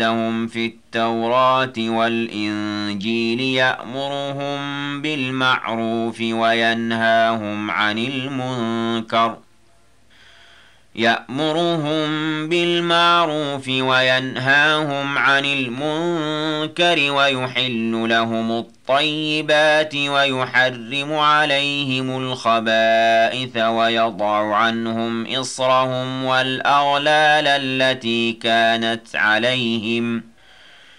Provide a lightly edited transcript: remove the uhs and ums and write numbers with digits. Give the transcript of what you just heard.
لهم في التوراة والإنجيل يأمرهم عن المنكر ويحل لهم الطيبات ويحرم عليهم الخبائث ويضع عنهم إصرهم والأغلال التي كانت عليهم